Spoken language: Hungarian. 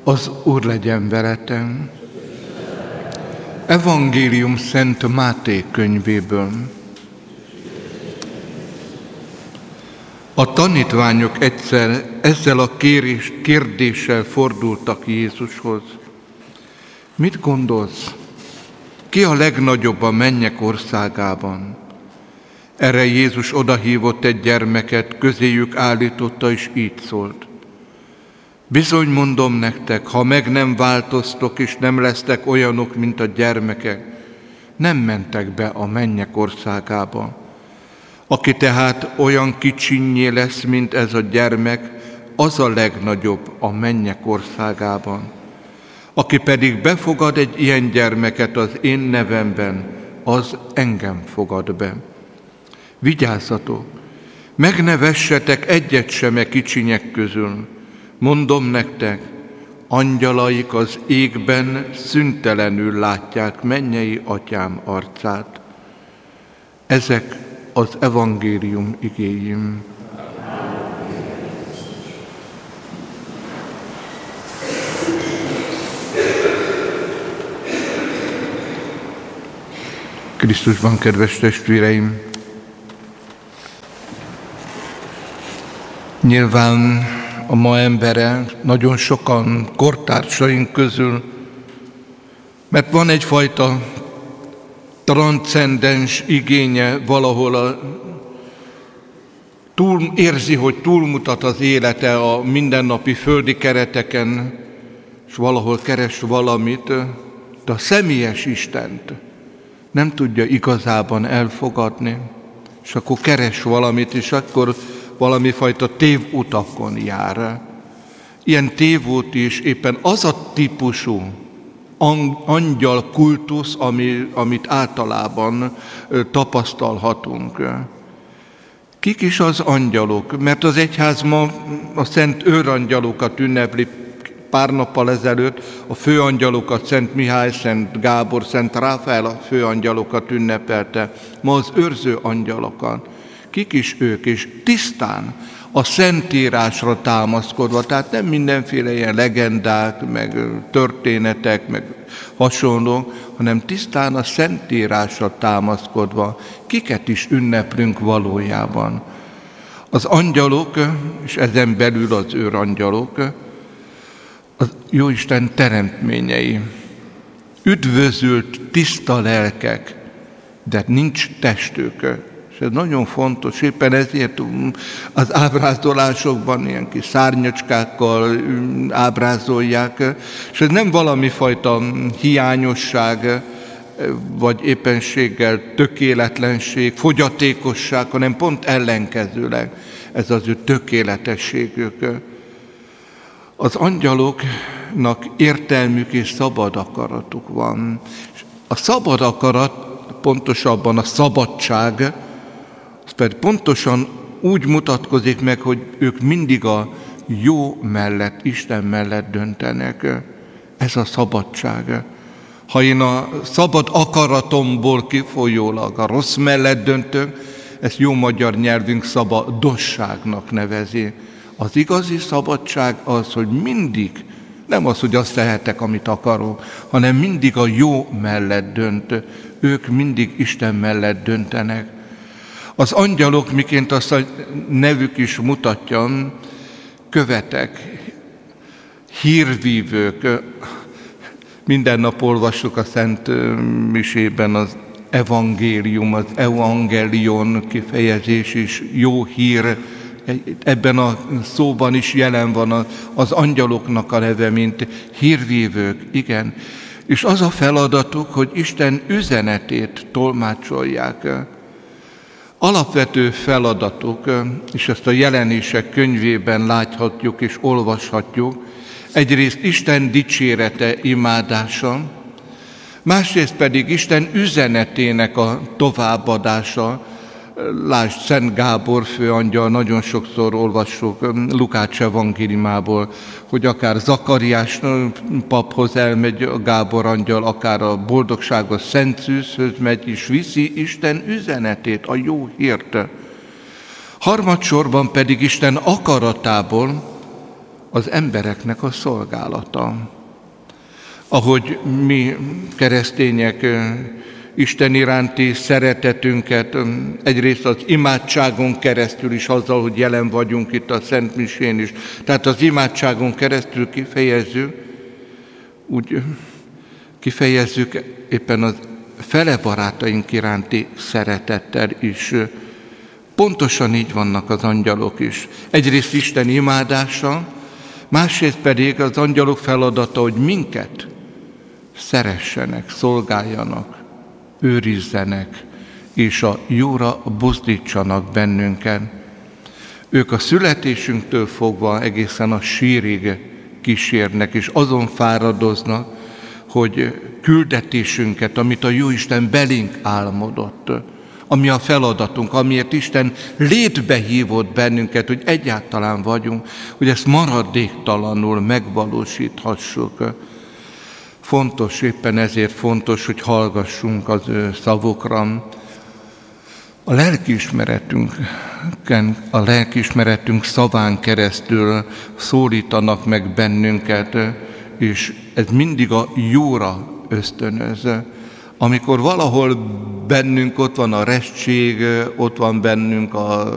Az Úr legyen veletek. Evangélium Szent Máté könyvéből. A tanítványok egyszer ezzel a kérdéssel fordultak Jézushoz. Mit gondolsz? Ki a legnagyobb a mennyek országában? Erre Jézus odahívott egy gyermeket, közéjük állította, és így szólt. Bizony mondom nektek, ha meg nem változtok, és nem lesztek olyanok, mint a gyermekek, nem mentek be a mennyek országába. Aki tehát olyan kicsinnyé lesz, mint ez a gyermek, az a legnagyobb a mennyek országában. Aki pedig befogad egy ilyen gyermeket az én nevemben, az engem fogad be. Vigyázzatok, meg ne vessetek egyet sem e kicsinyek közül. Mondom nektek, angyalaik az égben szüntelenül látják mennyei atyám arcát. Ezek az evangélium igéim. Krisztusban, kedves testvéreim! Nyilván a ma embere, nagyon sokan kortársaink közül, mert van egyfajta transzcendens igénye valahol, érzi, hogy túlmutat az élete a mindennapi földi kereteken, és valahol keres valamit, de a személyes Istent nem tudja igazában elfogadni, és akkor keres valamit, és akkor valami fajta tévutakon jár. Ilyen tévút is éppen az a típusú angyal kultusz, amit általában tapasztalhatunk. Kik is az angyalok? Mert az egyház ma a szent őrangyalokat ünnepli. Pár nappal ezelőtt a főangyalokat, Szent Mihály, Szent Gábor, Szent Ráfael a főangyalokat ünnepelte. Ma az őrző angyalokat. Kik is ők? És tisztán a Szentírásra támaszkodva, tehát nem mindenféle ilyen legendák, meg történetek, meg hasonlók, hanem tisztán a Szentírásra támaszkodva. Kiket is ünneplünk valójában? Az angyalok, és ezen belül az őrangyalok, az Jóisten teremtményei. Üdvözült tiszta lelkek, de nincs testük. És ez nagyon fontos, éppen ezért az ábrázolásokban ilyen kis szárnyacskákkal ábrázolják, és ez nem valami fajta hiányosság, vagy éppenséggel tökéletlenség, fogyatékosság, hanem pont ellenkezőleg ez az ő tökéletességük. Az angyaloknak értelmük és szabad akaratuk van. A szabad akarat, pontosabban a szabadság, az pedig pontosan úgy mutatkozik meg, hogy ők mindig a jó mellett, Isten mellett döntenek. Ez a szabadság. Ha én a szabad akaratomból kifolyólag a rossz mellett döntök, ezt jó magyar nyelvünk szabadosságnak nevezi. Az igazi szabadság az, hogy mindig, nem az, hogy azt tehetek, amit akarok, hanem mindig a jó mellett dönt. Ők mindig Isten mellett döntenek. Az angyalok, miként azt a nevük is mutatja, követek, hírvívők. Minden nap olvassuk a Szent Misében az evangélium, az evangelion kifejezés is, jó hír. Ebben a szóban is jelen van az angyaloknak a neve, mint hírvívők, igen. És az a feladatuk, hogy Isten üzenetét tolmácsolják. Alapvető feladatuk, és ezt a Jelenések könyvében láthatjuk és olvashatjuk, egyrészt Isten dicsérete, imádása, másrészt pedig Isten üzenetének a továbbadása. Lásd, Szent Gábor főangyal, nagyon sokszor olvassuk Lukács evangéliumából, hogy akár Zakariás paphoz elmegy a Gábor angyal, akár a boldogságos Szent Szűzhöz megy, és viszi Isten üzenetét, a jó hírt. Harmadsorban pedig Isten akaratából az embereknek a szolgálata. Ahogy mi keresztények Isten iránti szeretetünket egyrészt az imádságon keresztül is, azzal, hogy jelen vagyunk itt a Szent Misén is, tehát az imádságon keresztül kifejezzük, úgy kifejezzük éppen az fele barátaink iránti szeretettel is. Pontosan így vannak az angyalok is. Egyrészt Isten imádása, másrészt pedig az angyalok feladata, hogy minket szeressenek, szolgáljanak, őrizzenek, és a jóra buzdítsanak bennünket. Ők a születésünktől fogva egészen a sírig kísérnek, és azon fáradoznak, hogy küldetésünket, amit a Jóisten belénk álmodott, ami a feladatunk, amiért Isten létbe hívott bennünket, hogy egyáltalán vagyunk, hogy ezt maradéktalanul megvalósíthassuk. Fontos, éppen ezért fontos, hogy hallgassunk az ő szavukra. A lelkiismeretünk szaván keresztül szólítanak meg bennünket, és ez mindig a jóra ösztönöz. Amikor valahol bennünk ott van a restség, ott van bennünk a